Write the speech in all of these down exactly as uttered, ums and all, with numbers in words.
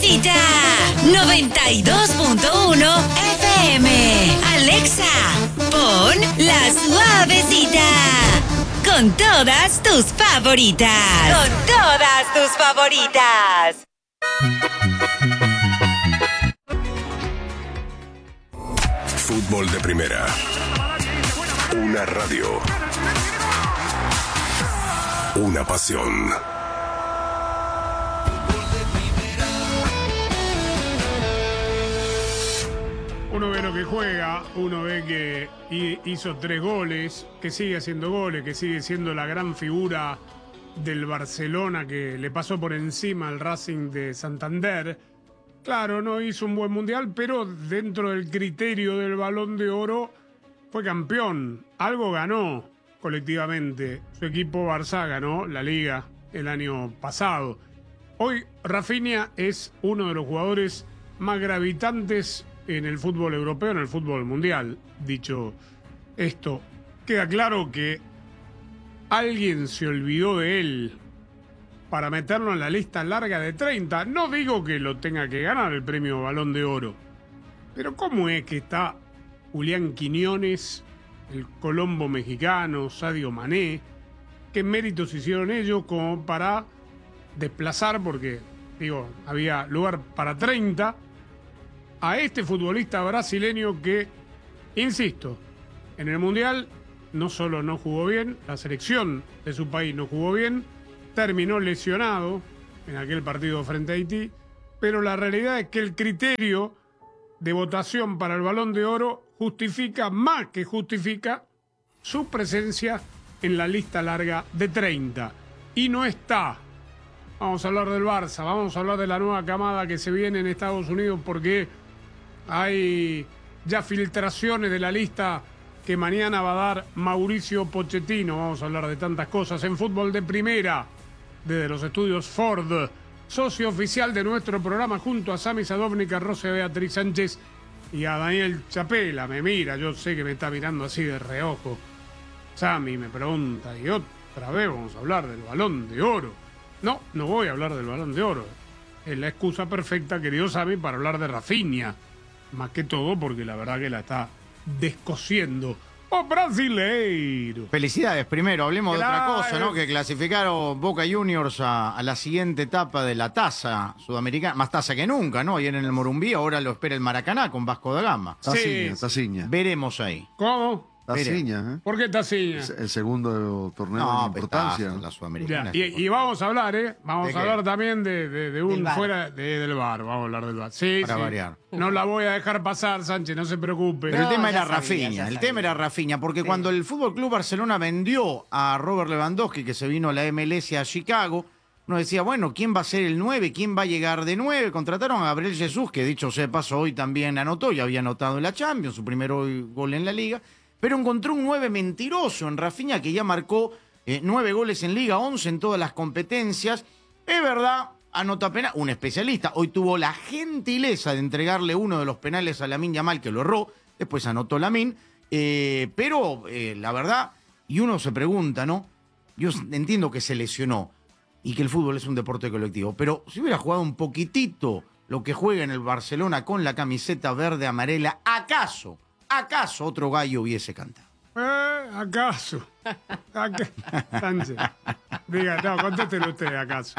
Suavecita noventa y dos punto uno F M. Alexa, pon La Suavecita. Con todas tus favoritas. Con todas tus favoritas. Fútbol de primera. Una radio. Una pasión. Uno ve lo que juega, uno ve que hizo tres goles, que sigue haciendo goles, que sigue siendo la gran figura del Barcelona que le pasó por encima al Racing de Santander. Claro, no hizo un buen mundial, pero dentro del criterio del Balón de Oro fue campeón. Algo ganó colectivamente. Su equipo Barça ganó la Liga el año pasado. Hoy Rafinha es uno de los jugadores más gravitantes en el fútbol europeo, en el fútbol mundial. Dicho esto, queda claro que alguien se olvidó de él para meterlo en la lista larga de treinta. No digo que lo tenga que ganar el premio Balón de Oro, pero ¿cómo es que está Julián Quiñones, el Colombo mexicano, Sadio Mané? ¿Qué méritos hicieron ellos como para desplazar, porque digo, había lugar para treinta, a este futbolista brasileño que, insisto, en el Mundial no solo no jugó bien, la selección de su país no jugó bien, terminó lesionado en aquel partido frente a Haití, pero la realidad es que el criterio de votación para el Balón de Oro justifica, más que justifica, su presencia en la lista larga de treinta. Y no está. Vamos a hablar del Barça, vamos a hablar de la nueva camada que se viene en Estados Unidos, porque hay ya filtraciones de la lista que mañana va a dar Mauricio Pochettino. Vamos a hablar de tantas cosas en Fútbol de Primera, desde los estudios Ford, socio oficial de nuestro programa, junto a Sami Sadovnik, Rosa Beatriz Sánchez y a Daniel Chapela. Me mira, yo sé que me está mirando así de reojo. Sami me pregunta, y otra vez vamos a hablar del Balón de Oro. No, no voy a hablar del Balón de Oro. Es la excusa perfecta, querido Sami, para hablar de Rafinha. Más que todo porque la verdad que la está descosiendo. ¡Oh, brasileiro! Felicidades, primero, hablemos Claro. de otra cosa, ¿no? Que clasificaron Boca Juniors a, a la siguiente etapa de la taza sudamericana, más taza que nunca, ¿no? Ayer en el Morumbí, ahora lo espera el Maracaná con Vasco da Gama. Sí. Taciña, Taciña. Veremos ahí. ¿Cómo? Taciña, ¿eh? ¿Por qué Taciña? Es el segundo torneo No, de importancia. taza, la sudamericana. Ya, y, y vamos a hablar, ¿eh? Vamos ¿De a qué? hablar también de, de, de un Del bar. fuera de, del bar. Vamos a hablar del bar. Sí, Para sí. variar. No la voy a dejar pasar, Sánchez, no se preocupe. Pero el No, tema ya era sabía, Rafinha, ya el sabía. tema era Rafinha, porque Sí. cuando el Fútbol Club Barcelona vendió a Robert Lewandowski, que se vino a la M L S a Chicago, uno decía, bueno, ¿quién va a ser el nueve? ¿Quién va a llegar de nueve? Contrataron a Gabriel Jesús, que dicho sea de paso, hoy también anotó, ya había anotado en la Champions, su primer gol en la Liga, pero encontró un nueve mentiroso en Rafinha, que ya marcó eh, nueve goles en Liga, once en todas las competencias. Es verdad, anota penal, un especialista. Hoy tuvo la gentileza de entregarle uno de los penales a Lamine Yamal, que lo erró, después anotó Lamine, eh, pero eh, la verdad, y uno se pregunta, ¿no? Yo entiendo que se lesionó y que el fútbol es un deporte colectivo, pero si hubiera jugado un poquitito lo que juega en el Barcelona con la camiseta verde amarela, ¿acaso, acaso otro gallo hubiese cantado? Eh, ¿Acaso? Aca- Sánchez. Diga, no, contéstelo usted, ¿acaso?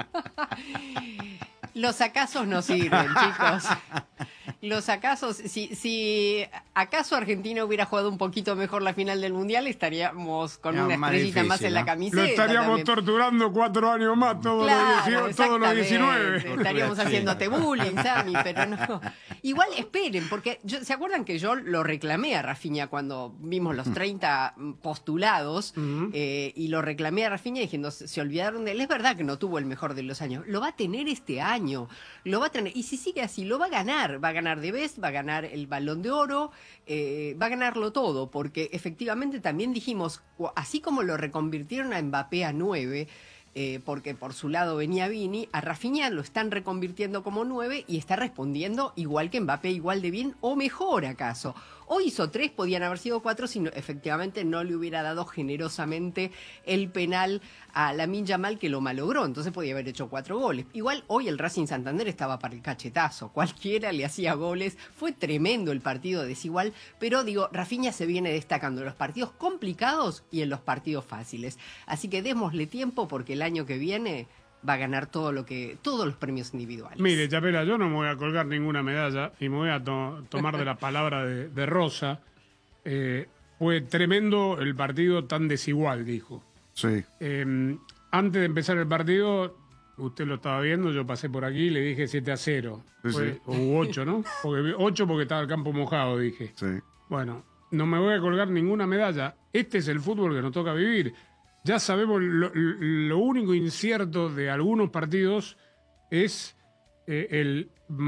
Los acasos no sirven, chicos. Los acasos, si, si acaso Argentina hubiera jugado un poquito mejor la final del Mundial, estaríamos con No, una más estrellita difícil, más en la ¿no? camiseta. Lo estaríamos también. torturando cuatro años más, todos, Claro, los, dieciocho, todos los exactamente. diecinueve. Estaríamos haciéndote bullying, Sammy, pero no. Igual esperen, porque yo, ¿se acuerdan que yo lo reclamé a Rafinha cuando vimos los treinta postulados? Ujú. eh, y lo reclamé a Rafinha diciendo, se, se olvidaron de él. Es verdad que no tuvo el mejor de los años. Lo va a tener este año. Lo va a tener. Y si sigue así, lo va a ganar. Va a ganar de Best, va a ganar el Balón de Oro, eh, va a ganarlo todo, porque efectivamente también dijimos, así como lo reconvirtieron a Mbappé a nueve, eh, porque por su lado venía Vini. A Rafinha lo están reconvirtiendo como nueve y está respondiendo igual que Mbappé, igual de bien o mejor acaso. Hoy hizo tres, podían haber sido cuatro si no, efectivamente no le hubiera dado generosamente el penal a Lamine Yamal, que lo malogró, entonces podía haber hecho cuatro goles. Igual hoy el Racing Santander estaba para el cachetazo, cualquiera le hacía goles, fue tremendo el partido desigual, pero digo, Rafinha se viene destacando en los partidos complicados y en los partidos fáciles. Así que démosle tiempo porque el año que viene va a ganar todo lo que todos los premios individuales. Mire, Chapela, yo no me voy a colgar ninguna medalla y me voy a to- tomar de la palabra de, de Rosa. Eh, fue tremendo el partido tan desigual, dijo. Sí. Eh, antes de empezar el partido, usted lo estaba viendo, yo pasé por aquí y le dije siete a cero. Sí, Fue, sí. o ocho, ¿no? Porque, ocho porque estaba el campo mojado, dije. Sí. Bueno, no me voy a colgar ninguna medalla. Este es el fútbol que nos toca vivir. Ya sabemos, lo, lo único incierto de algunos partidos es eh, el,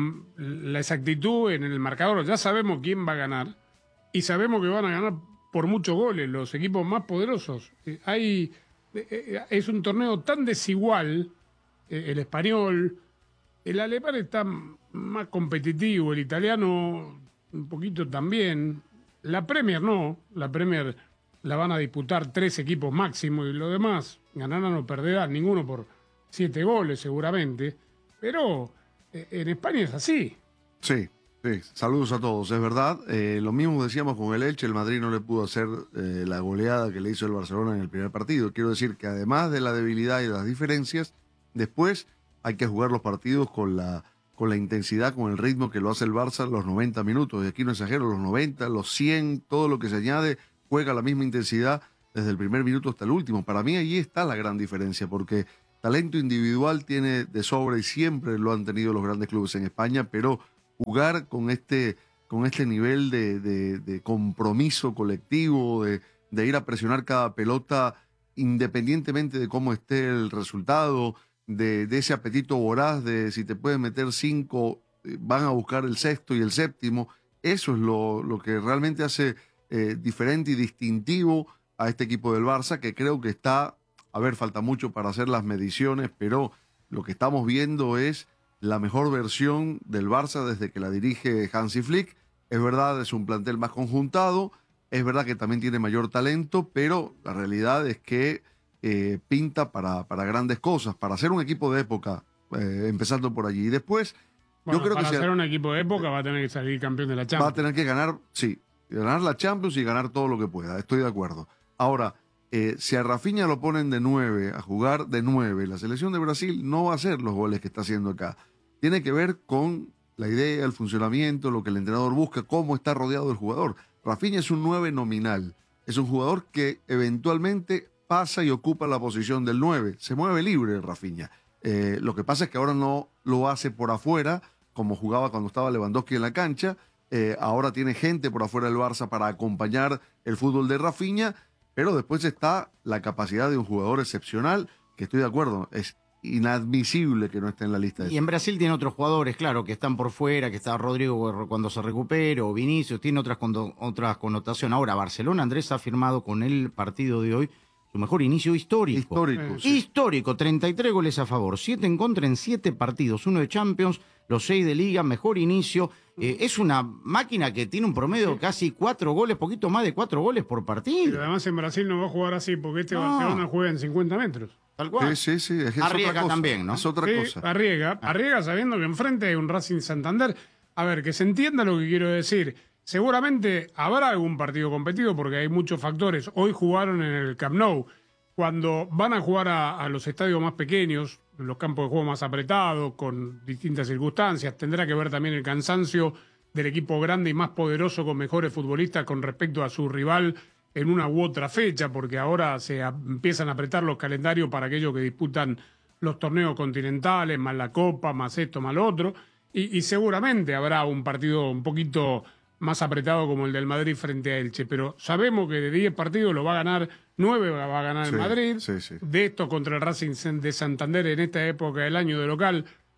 la exactitud en el marcador. Ya sabemos quién va a ganar y sabemos que van a ganar por muchos goles los equipos más poderosos. Eh, hay, eh, es un torneo tan desigual, eh, el español, el alemán está más competitivo, el italiano un poquito también, la Premier no, la Premier la van a disputar tres equipos máximo y lo demás ganarán o perderán, ninguno por siete goles seguramente, pero eh, en España es así. Sí, sí. Saludos a todos, es verdad. Eh, lo mismo decíamos con el Elche, el Madrid no le pudo hacer eh, la goleada que le hizo el Barcelona en el primer partido. Quiero decir que además de la debilidad y de las diferencias, después hay que jugar los partidos con la, con la intensidad, con el ritmo que lo hace el Barça los noventa minutos. Y aquí no exagero, los noventa, los cien, todo lo que se añade, juega a la misma intensidad desde el primer minuto hasta el último. Para mí ahí está la gran diferencia, porque talento individual tiene de sobra y siempre lo han tenido los grandes clubes en España, pero jugar con este, con este nivel de, de, de compromiso colectivo, de, de ir a presionar cada pelota independientemente de cómo esté el resultado, de, de ese apetito voraz de si te pueden meter cinco, van a buscar el sexto y el séptimo. Eso es lo, lo que realmente hace eh, diferente y distintivo a este equipo del Barça, que creo que está, a ver, falta mucho para hacer las mediciones, pero lo que estamos viendo es la mejor versión del Barça desde que la dirige Hansi Flick. Es verdad, es un plantel más conjuntado, es verdad que también tiene mayor talento, pero la realidad es que eh, pinta para, para grandes cosas, para ser un equipo de época, eh, empezando por allí. Y después, Bueno, yo creo para que ser sea, un equipo de época va a tener que salir campeón de la va a Champions. tener que ganar, sí, ganar la Champions y ganar todo lo que pueda, estoy de acuerdo. Ahora, eh, si a Rafinha lo ponen de nueve, a jugar de nueve, la selección de Brasil no va a hacer los goles que está haciendo acá. Tiene que ver con la idea, el funcionamiento, lo que el entrenador busca, cómo está rodeado el jugador. Rafinha es un nueve nominal, es un jugador que eventualmente pasa y ocupa la posición del nueve, se mueve libre Rafinha. Eh, lo que pasa es que ahora no lo hace por afuera, como jugaba cuando estaba Lewandowski en la cancha. Eh, ahora tiene gente por afuera del Barça para acompañar el fútbol de Rafinha, pero después está la capacidad de un jugador excepcional, que estoy de acuerdo, es inadmisible que no esté en la lista. De Y en Brasil tiene otros jugadores, claro, que están por fuera, que está Rodrigo cuando se recupere, o Vinicius, tiene otras, condo- otras connotaciones. Ahora, Barcelona, Andrés ha firmado con el partido de hoy su mejor inicio histórico. histórico. Eh, sí. Histórico, treinta y tres goles a favor, siete en contra en siete partidos, uno de Champions, los seis de Liga, mejor inicio. Eh, es una máquina que tiene un promedio de casi cuatro goles, poquito más de cuatro goles por Pero partido. además en Brasil no va a jugar así, porque este No. Barcelona juega en cincuenta metros. Tal cual. Sí, sí, sí. Es, es Arriaga otra cosa, también, ¿no? Es otra Sí, cosa. Arriega, Arriega sabiendo que enfrente hay un Racing Santander. A ver, que se entienda lo que quiero decir. Seguramente habrá algún partido competido porque hay muchos factores. Hoy jugaron en el Camp Nou. Cuando van a jugar a, a los estadios más pequeños, los campos de juego más apretados, con distintas circunstancias, tendrá que ver también el cansancio del equipo grande y más poderoso con mejores futbolistas con respecto a su rival en una u otra fecha, porque ahora se a- empiezan a apretar los calendarios para aquellos que disputan los torneos continentales, más la Copa, más esto, más lo otro, y, y seguramente habrá un partido un poquito más apretado como el del Madrid frente a Elche, pero sabemos que de diez partidos lo va a ganar nueve, va a ganar Sí, el Madrid, sí, sí. de esto contra el Racing de Santander en esta época del año de local,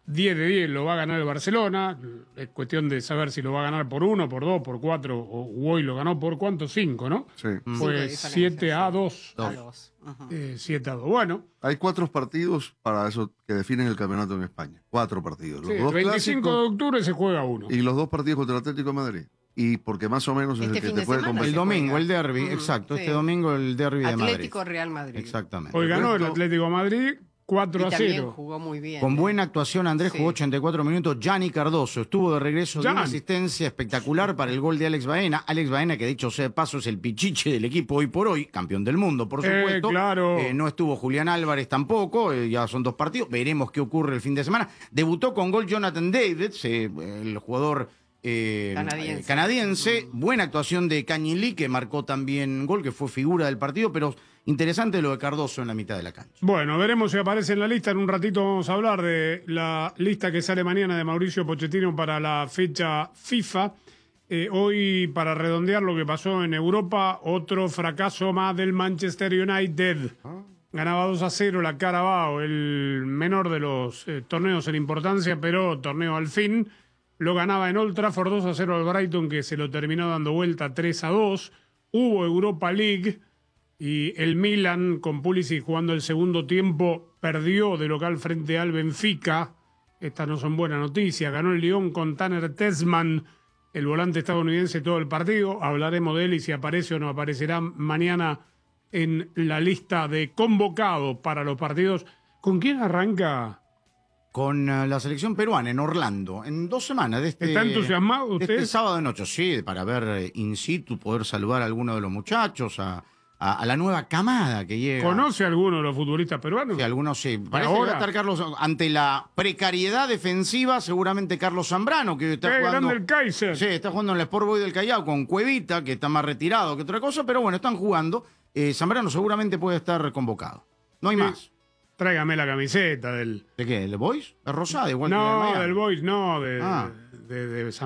diez de diez lo va a ganar el Barcelona. Es cuestión de saber si lo va a ganar por uno, por dos, por cuatro, o hoy lo ganó por cuánto, cinco, ¿no? Sí. Cinco Fue de diferencia, siete a dos. A dos. Ujú. Eh, siete a dos. Bueno, Hay cuatro partidos para eso que definen el campeonato en España. Cuatro partidos. Los sí, dos veinticinco de clásicos octubre se juega uno. y los dos partidos contra el Atlético de Madrid. Y porque más o menos es Este el que fin te de puede semana competir. El se domingo, juega. el derby, Ujú, exacto. sí. Este domingo el derby de Madrid. Atlético Real Madrid. Exactamente. Hoy ganó el resto- Atlético de Madrid cuatro Y a también cero. jugó muy bien. Con ¿eh? buena actuación, Andrés Sí. jugó ochenta y cuatro minutos. Gianni Cardoso estuvo de regreso de una Gianni. asistencia espectacular para el gol de Alex Baena. Alex Baena, que dicho sea de paso, es el pichiche del equipo hoy por hoy, campeón del mundo, por Eh, supuesto. claro. Eh, no estuvo Julián Álvarez tampoco, eh, ya son dos partidos. Veremos qué ocurre el fin de semana. Debutó con gol Jonathan Davids, eh, el jugador eh, Canadiense. eh, canadiense. Buena actuación de Cañilí, que marcó también gol, que fue figura del partido, pero interesante lo de Cardoso en la mitad de la cancha. Bueno, veremos si aparece en la lista. En un ratito vamos a hablar de la lista que sale mañana de Mauricio Pochettino para la fecha FIFA. Eh, hoy, para redondear lo que pasó en Europa, otro fracaso más del Manchester United. Ganaba dos a cero la Carabao, el menor de los eh, torneos en importancia, pero torneo al fin. Lo ganaba en Old Trafford dos a cero al Brighton, que se lo terminó dando vuelta tres a dos. Hubo Europa League. Y el Milan, con Pulisic jugando el segundo tiempo, perdió de local frente al Benfica. Estas no son buenas noticias. Ganó el Lyon con Tanner Tessman, el volante estadounidense, todo el partido. Hablaremos de él y si aparece o no aparecerá mañana en la lista de convocados para los partidos. ¿Con quién arranca? Con eh, la selección peruana en Orlando, en dos semanas. De este, ¿Está entusiasmado de usted? Este sábado de noche, sí, para ver eh, in situ, poder saludar a alguno de los muchachos, a, a, a la nueva camada que llega. ¿Conoce a alguno de los futbolistas peruanos? Sí, algunos sí. Parece que ahora? va a estar Carlos, ante la precariedad defensiva, seguramente Carlos Zambrano, que está ¡Qué jugando. grande el Kaiser! Sí, está jugando en el Sport Boys del Callao con Cuevita, que está más retirado que otra cosa, pero bueno, están jugando. Eh, Zambrano seguramente puede estar convocado. No hay Sí. más. Tráigame la camiseta del... ¿De qué? ¿El Boys? ¿Es rosada? Igual que la de No, Miami. del Boys, no, de, Ah. de, de, de